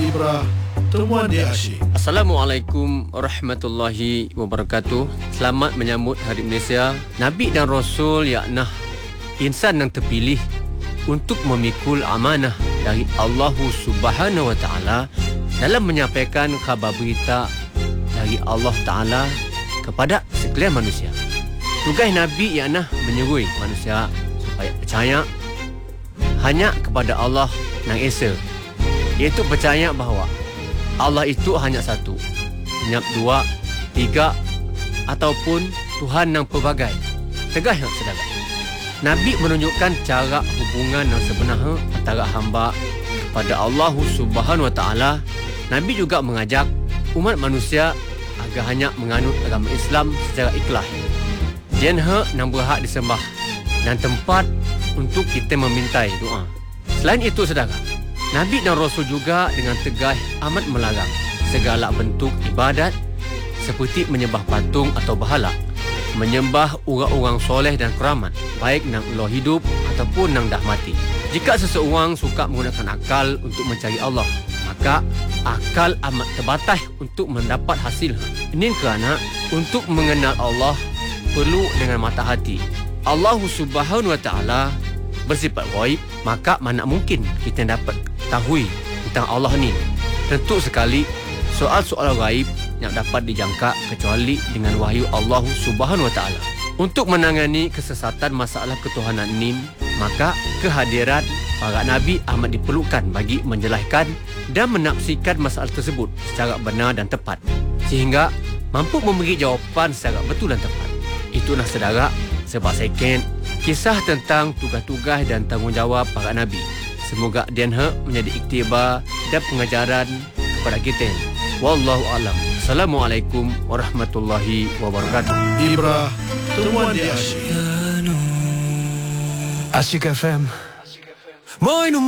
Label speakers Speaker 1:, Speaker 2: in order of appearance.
Speaker 1: Ibrah, temuan dia asyik.
Speaker 2: Assalamualaikum warahmatullahi wabarakatuh. Selamat menyambut Hari Malaysia. Nabi dan Rasul yaknah insan yang terpilih untuk memikul amanah dari Allah Subhanahu wa taala dalam menyampaikan khabar berita dari Allah taala kepada sekalian manusia. Tugas Nabi yaknah menyuruh manusia supaya percaya hanya kepada Allah yang Esa, iaitu percaya bahawa Allah itu hanya satu, hanya dua, tiga, ataupun Tuhan yang pelbagai. Tegas yang saudara. Nabi menunjukkan cara hubungan yang sebenar antara hamba kepada Allah Subhanahu wa taala. Nabi juga mengajak umat manusia agar hanya menganut agama Islam secara ikhlas. Jenha yang berhak disembah dan tempat untuk kita memintai doa. Selain itu saudara, Nabi dan Rasul juga dengan tegas amat melarang segala bentuk ibadat seperti menyembah patung atau berhala, menyembah orang-orang soleh dan keramat, baik yang Allah hidup ataupun yang dah mati. Jika seseorang suka menggunakan akal untuk mencari Allah, maka akal amat terbatas untuk mendapat hasil. Ini kerana untuk mengenal Allah perlu dengan mata hati. Allah Subhanahu wa taala bersifat ghaib, maka mana mungkin kita dapat tahu tentang Allah ni. Tentu sekali soal-soal ghaib yang dapat dijangka kecuali dengan wahyu Allah Subhanahu wa taala. Untuk menangani kesesatan masalah ketuhanan ini, maka kehadiran para nabi amat diperlukan bagi menjelaskan dan menafsirkan masalah tersebut secara benar dan tepat, sehingga mampu memberi jawapan secara betul dan tepat. Itulah saudara sebab second kisah tentang tugas-tugas dan tanggungjawab para nabi. Semoga dia menjadi iktibar dan pengajaran kepada kita. Wallahu a'lam. Assalamualaikum warahmatullahi wabarakatuh.
Speaker 1: Ibrah, temuan dia asyik.
Speaker 3: Asyik FM.